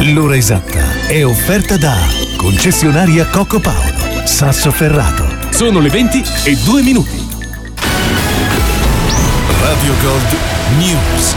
L'ora esatta è offerta da concessionaria Coco Paolo, Sassoferrato. Sono le 20:02. Radio Gold News.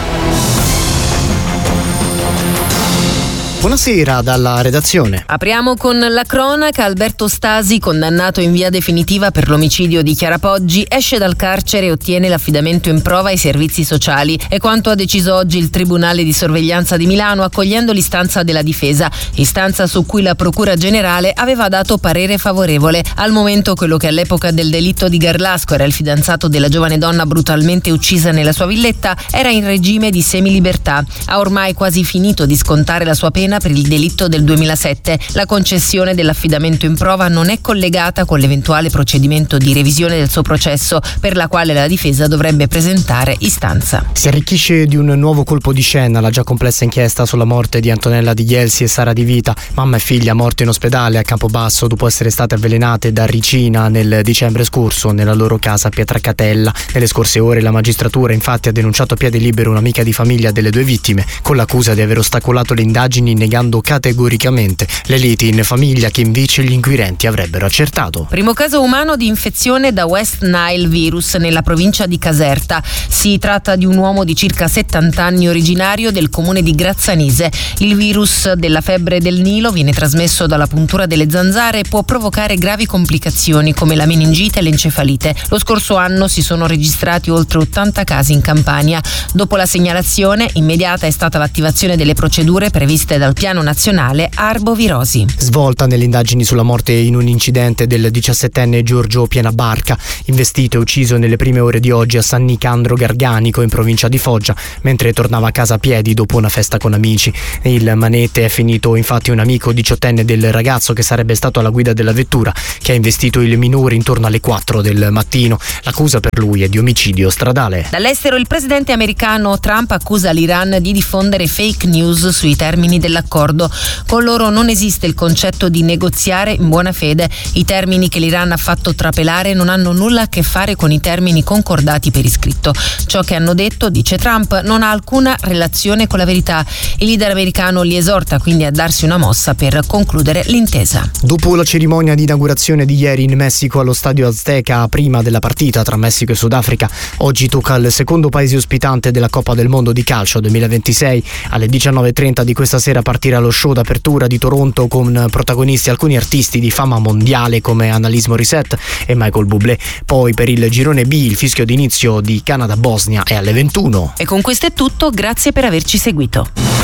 Buonasera dalla redazione. Apriamo con la cronaca. Alberto Stasi, condannato in via definitiva per l'omicidio di Chiara Poggi, esce dal carcere e ottiene l'affidamento in prova ai servizi sociali. È quanto ha deciso oggi il Tribunale di Sorveglianza di Milano, accogliendo l'istanza della difesa, istanza su cui la Procura Generale aveva dato parere favorevole. Al momento quello che all'epoca del delitto di Garlasco era il fidanzato della giovane donna brutalmente uccisa nella sua villetta era in regime di semilibertà. Ha ormai quasi finito di scontare la sua pena per il delitto del 2007. La concessione dell'affidamento in prova non è collegata con l'eventuale procedimento di revisione del suo processo, per la quale la difesa dovrebbe presentare istanza. Si arricchisce di un nuovo colpo di scena la già complessa inchiesta sulla morte di Antonella Di Ghelsi e Sara Di Vita, mamma e figlia morte in ospedale a Campobasso dopo essere state avvelenate da ricina nel dicembre scorso nella loro casa a Pietracatella. Nelle scorse ore la magistratura infatti ha denunciato a piede libero un'amica di famiglia delle due vittime con l'accusa di aver ostacolato le indagini, negando categoricamente le liti in famiglia che invece gli inquirenti avrebbero accertato. Primo caso umano di infezione da West Nile virus nella provincia di Caserta. Si tratta di un uomo di circa 70 anni originario del comune di Grazzanise. Il virus della febbre del Nilo viene trasmesso dalla puntura delle zanzare e può provocare gravi complicazioni come la meningite e l'encefalite. Lo scorso anno si sono registrati oltre 80 casi in Campania. Dopo la segnalazione, immediata è stata l'attivazione delle procedure previste dal Piano Nazionale Arbovirosi. Svolta nelle indagini sulla morte in un incidente del 17enne Giorgio Pienabarca, investito e ucciso nelle prime ore di oggi a San Nicandro Garganico in provincia di Foggia, mentre tornava a casa a piedi dopo una festa con amici. Il manete è finito infatti un amico 18enne del ragazzo che sarebbe stato alla guida della vettura, che ha investito il minore intorno alle 4 del mattino. L'accusa per lui è di omicidio stradale. Dall'estero il presidente americano Trump accusa l'Iran di diffondere fake news sui termini dell'accordo. Con loro non esiste il concetto di negoziare in buona fede. I termini che l'Iran ha fatto trapelare non hanno nulla a che fare con i termini concordati per iscritto. Ciò che hanno detto, dice Trump, non ha alcuna relazione con la verità. Il leader americano li esorta quindi a darsi una mossa per concludere l'intesa. Dopo la cerimonia di inaugurazione di ieri in Messico allo stadio Azteca, prima della partita tra Messico e Sudafrica, oggi tocca al secondo paese ospitante della Coppa del Mondo di calcio 2026. Alle 19:30 di questa sera partirà lo show d'apertura di Toronto con protagonisti alcuni artisti di fama mondiale come Annalise Morissette e Michael Bublé. Poi per il girone B il fischio d'inizio di Canada-Bosnia è alle 21. E con questo è tutto, grazie per averci seguito.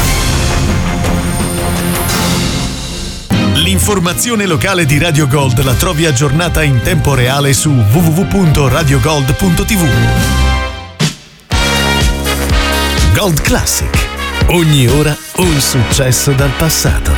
L'informazione locale di Radio Gold la trovi aggiornata in tempo reale su www.radiogold.tv. Gold Classic. Ogni ora un successo dal passato.